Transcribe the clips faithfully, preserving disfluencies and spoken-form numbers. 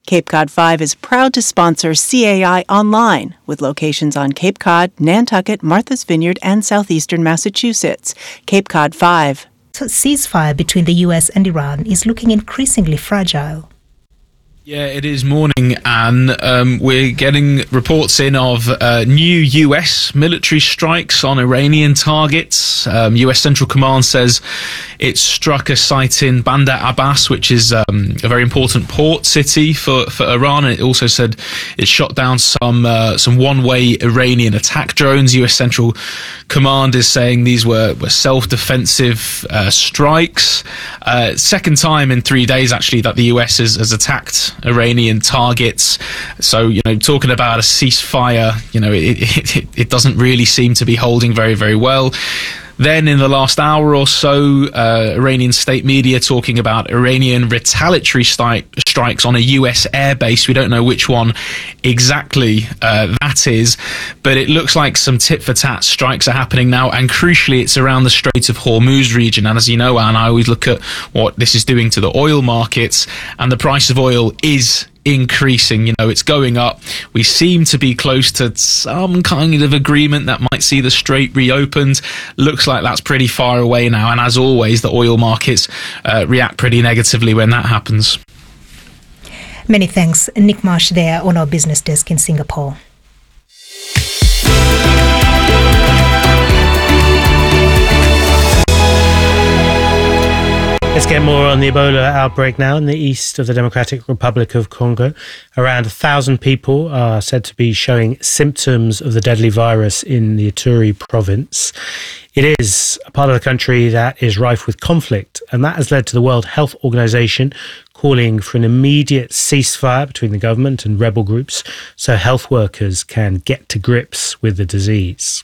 Cape Cod five is proud to sponsor C A I Online, with locations on Cape Cod, Nantucket, Martha's Vineyard, and southeastern Massachusetts. Cape Cod five. So ceasefire between the U S and Iran is looking increasingly fragile. Yeah, it is morning, and um, we're getting reports in of uh, new U S military strikes on Iranian targets. Um, U S Central Command says it struck a site in Bandar Abbas, which is um, a very important port city for, for Iran. And it also said it shot down some uh, some one-way Iranian attack drones. U S Central Command is saying these were, were self-defensive uh, strikes. Uh, second time in three days, actually, that the U S has, has attacked Iranian targets. So, you know, talking about a ceasefire, you know, it, it, it doesn't really seem to be holding very, very well. Then in the last hour or so, uh, Iranian state media talking about Iranian retaliatory stri- strikes on a U S airbase. We don't know which one exactly uh, that is, but it looks like some tit-for-tat strikes are happening now. And crucially, it's around the Strait of Hormuz region. And as you know, Anne, I always look at what this is doing to the oil markets, and the price of oil is increasing. You know, it's going up. We seem to be close to some kind of agreement that might see the strait reopened. Looks like that's pretty far away now, and as always, the oil markets uh, react pretty negatively when that happens. Many thanks, Nick Marsh there on our business desk in Singapore. Let's get more on the Ebola outbreak now in the east of the Democratic Republic of Congo. Around a thousand people are said to be showing symptoms of the deadly virus in the Ituri province. It is a part of the country that is rife with conflict, and that has led to the World Health Organization calling for an immediate ceasefire between the government and rebel groups so health workers can get to grips with the disease.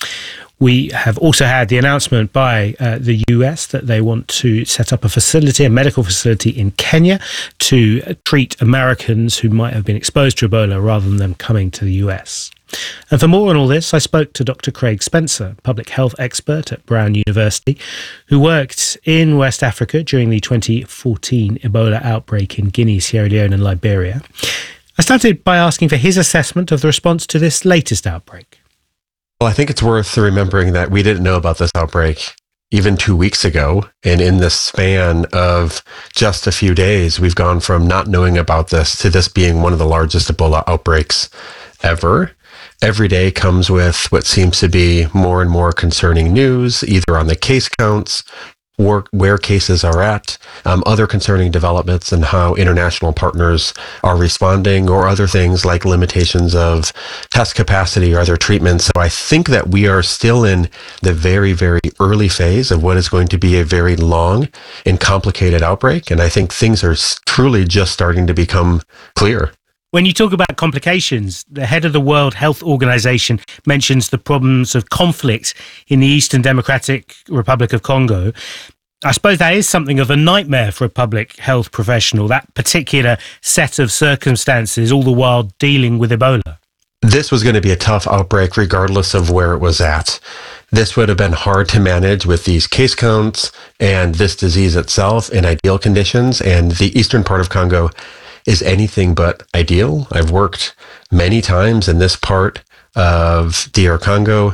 We have also had the announcement by uh, the U S that they want to set up a facility, a medical facility in Kenya to uh, treat Americans who might have been exposed to Ebola rather than them coming to the U S. And for more on all this, I spoke to Doctor Craig Spencer, public health expert at Brown University, who worked in West Africa during the twenty fourteen Ebola outbreak in Guinea, Sierra Leone and Liberia. I started by asking for his assessment of the response to this latest outbreak. Well, I think it's worth remembering that we didn't know about this outbreak even two weeks ago. And in this span of just a few days, we've gone from not knowing about this to this being one of the largest Ebola outbreaks ever. Every day comes with what seems to be more and more concerning news, either on the case counts, or where cases are at, um, other concerning developments and how international partners are responding, or other things like limitations of test capacity or other treatments. So I think that we are still in the very, very early phase of what is going to be a very long and complicated outbreak. And I think things are truly just starting to become clear. When you talk about complications, the head of the World Health Organization mentions the problems of conflict in the Eastern Democratic Republic of Congo. I suppose that is something of a nightmare for a public health professional, that particular set of circumstances, all the while dealing with Ebola. This was going to be a tough outbreak regardless of where it was at. This would have been hard to manage with these case counts and this disease itself in ideal conditions, and the eastern part of Congo is anything but ideal. I've worked many times in this part of D R Congo,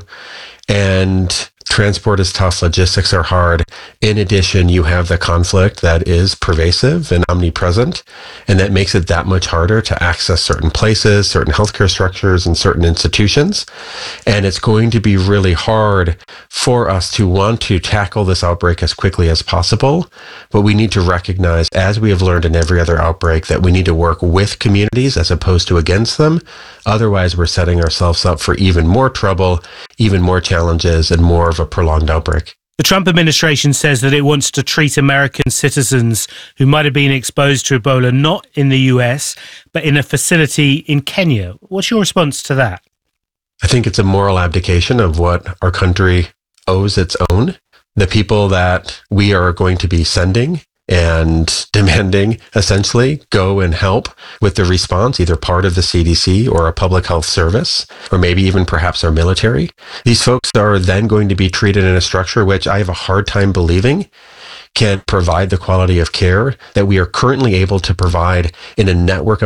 and transport is tough, logistics are hard. In addition, you have the conflict that is pervasive and omnipresent, and that makes it that much harder to access certain places, certain healthcare structures, and certain institutions. And it's going to be really hard for us to want to tackle this outbreak as quickly as possible. But we need to recognize, as we have learned in every other outbreak, that we need to work with communities as opposed to against them. Otherwise, we're setting ourselves up for even more trouble, even more challenges, and more of a prolonged outbreak. The Trump administration says that it wants to treat American citizens who might have been exposed to Ebola not in the U S, but in a facility in Kenya. What's your response to that? I think it's a moral abdication of what our country owes its own. The people that we are going to be sending and demanding, essentially, go and help with the response, either part of the C D C or a public health service, or maybe even perhaps our military. These folks are then going to be treated in a structure which I have a hard time believing can provide the quality of care that we are currently able to provide in a network of